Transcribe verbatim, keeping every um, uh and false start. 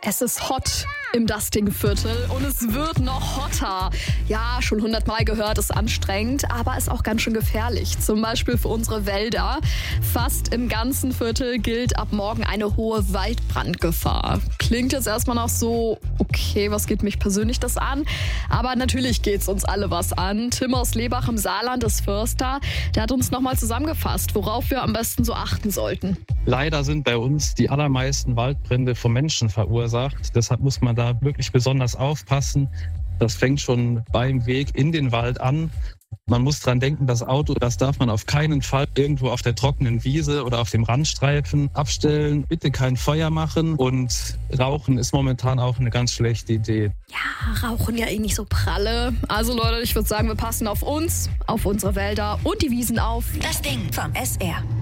Es ist hot im Dasting-Viertel und es wird noch hotter. Ja, schon hundertmal gehört, ist anstrengend, aber ist auch ganz schön gefährlich. Zum Beispiel für unsere Wälder. Fast im ganzen Viertel gilt ab morgen eine hohe Waldbrandgefahr. Klingt jetzt erstmal noch so, okay, was geht mich persönlich das an? Aber natürlich geht's uns alle was an. Tim aus Lebach im Saarland ist Förster. Der hat uns nochmal zusammengefasst, worauf wir am besten so achten sollten. Leider sind bei uns die allermeisten Waldbrände vom Menschen verursacht. Deshalb muss man da wirklich besonders aufpassen. Das fängt schon beim Weg in den Wald an. Man muss dran denken, das Auto, das darf man auf keinen Fall irgendwo auf der trockenen Wiese oder auf dem Randstreifen abstellen. Bitte kein Feuer machen und Rauchen ist momentan auch eine ganz schlechte Idee. Ja, Rauchen ja eh nicht so pralle. Also Leute, ich würde sagen, wir passen auf uns, auf unsere Wälder und die Wiesen auf. Das Ding vom S R.